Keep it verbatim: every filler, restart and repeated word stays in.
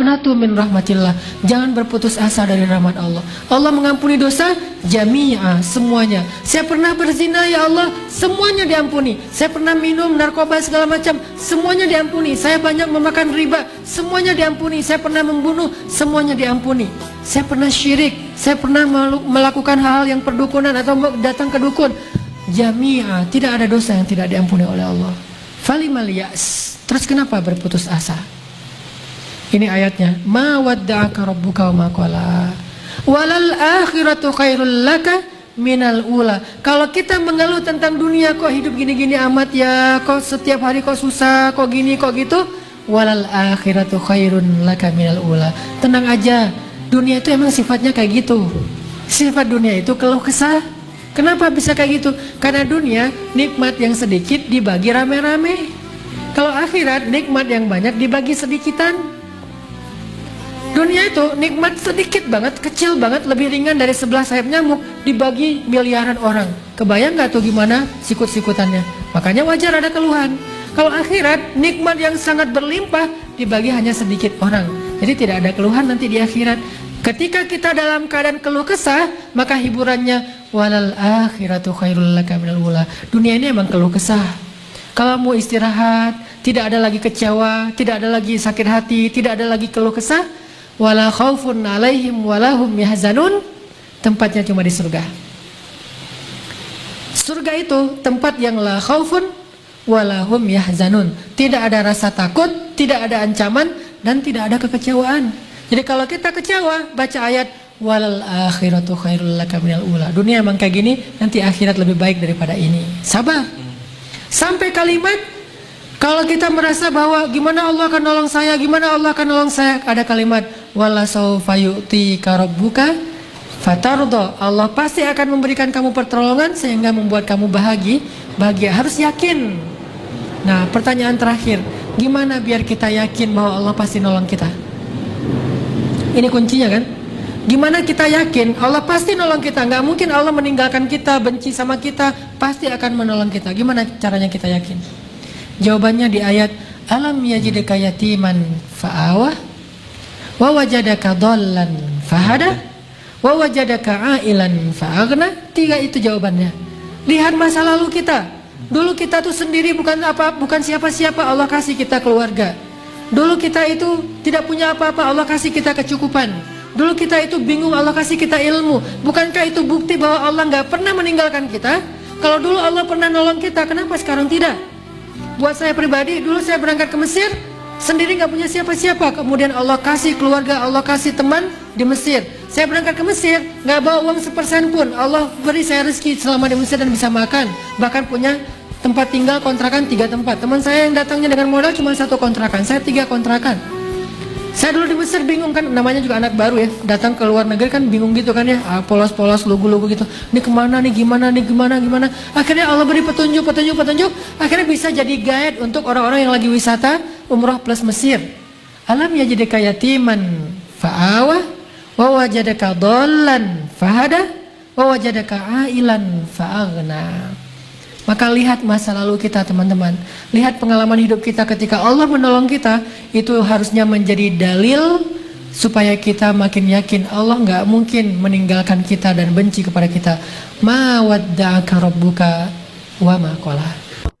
taqnatu min rahmatillah. Jangan berputus asa dari rahmat Allah. Allah mengampuni dosa jami'a, semuanya. Saya pernah berzina ya Allah, semuanya diampuni. Saya pernah minum narkoba segala macam, semuanya diampuni. Saya banyak memakan riba, semuanya diampuni. Saya pernah membunuh, semuanya diampuni. Saya pernah syirik, saya pernah melakukan hal-hal yang perdukunan atau datang ke dukun. Jami'a, tidak ada dosa yang tidak diampuni oleh Allah. Falimal ya'as. Terus kenapa berputus asa? Ini ayatnya, ma wadda'aka rabbuka wa ma qala walal akhiratu khairul laka minal ula. Kalau kita mengeluh tentang dunia, kok hidup gini-gini amat ya, kok setiap hari kok susah, kok gini, kok gitu, walal akhiratu khairun laka minal ula. Tenang aja, dunia itu emang sifatnya kayak gitu. Sifat dunia itu keluh kesah. Kenapa bisa kayak gitu? Karena dunia nikmat yang sedikit dibagi rame-rame. Kalau akhirat nikmat yang banyak dibagi sedikitan. Dunia itu nikmat sedikit banget, kecil banget, lebih ringan dari sebelah sayap nyamuk, dibagi miliaran orang. Kebayang gak tuh gimana sikut-sikutannya? Makanya wajar ada keluhan. Kalau akhirat nikmat yang sangat berlimpah dibagi hanya sedikit orang. Jadi tidak ada keluhan nanti di akhirat. Ketika kita dalam keadaan keluh kesah, maka hiburannya walal akhiratu khairul laka minal ula. Dunia ini emang keluh kesah. Kalau mau istirahat, tidak ada lagi kecewa, tidak ada lagi sakit hati, tidak ada lagi keluh kesah, wala khaufun alaihim walahum yahzanun. Tempatnya cuma di surga. Surga itu tempat yang la khaufun walahum yahzanun. Tidak ada rasa takut, tidak ada ancaman, dan tidak ada kekecewaan. Jadi kalau kita kecewa, baca ayat walal akhiratu khairul laka minal ula. Dunia emang kayak gini, nanti akhirat lebih baik daripada ini. Sabar. Sampai kalimat, kalau kita merasa bahwa gimana Allah akan nolong saya, gimana Allah akan nolong saya, ada kalimat wala saufa yu'tika rabbuka fatardo. Allah pasti akan memberikan kamu pertolongan sehingga membuat kamu bahagia, bahagia. Harus yakin. Nah, pertanyaan terakhir, gimana biar kita yakin bahwa Allah pasti nolong kita? Ini kuncinya kan? Gimana kita yakin Allah pasti nolong kita? Nggak mungkin Allah meninggalkan kita, benci sama kita, pasti akan menolong kita. Gimana caranya kita yakin? Jawabannya di ayat alam yajidka yatiman fa'awah wa wajadaka dhallan fahada wa wajadaka ailan fa'aghna. Tiga itu jawabannya. Lihat masa lalu kita. Dulu kita tuh sendiri, bukan apa, bukan siapa-siapa, Allah kasih kita keluarga. Dulu kita itu tidak punya apa-apa, Allah kasih kita kecukupan. Dulu kita itu bingung, Allah kasih kita ilmu. Bukankah itu bukti bahwa Allah nggak pernah meninggalkan kita? Kalau dulu Allah pernah nolong kita, kenapa sekarang tidak? Buat saya pribadi, dulu saya berangkat ke Mesir, sendiri nggak punya siapa-siapa. Kemudian Allah kasih keluarga, Allah kasih teman di Mesir. Saya berangkat ke Mesir, nggak bawa uang sepersen pun. Allah beri saya rezeki selama di Mesir dan bisa makan. Bahkan punya tempat tinggal kontrakan tiga tempat. Teman saya yang datangnya dengan modal cuma satu kontrakan, saya tiga kontrakan. Saya dulu di Mesir bingung kan, namanya juga anak baru ya, datang ke luar negeri kan bingung gitu kan ya, polos-polos, lugu-lugu gitu. Ini kemana nih, gimana nih, gimana, gimana. Akhirnya Allah beri petunjuk, petunjuk, petunjuk. Akhirnya bisa jadi guide untuk orang-orang yang lagi wisata umroh plus Mesir. Alam yajidka yatiman fa'awah wa wajadaka dhallan fahada wa wajadaka ailan fa'aghna. Maka lihat masa lalu kita teman-teman. Lihat pengalaman hidup kita ketika Allah menolong kita. Itu harusnya menjadi dalil supaya kita makin yakin Allah nggak mungkin meninggalkan kita dan benci kepada kita. Ma wadda'aka rabbuka wa ma qala.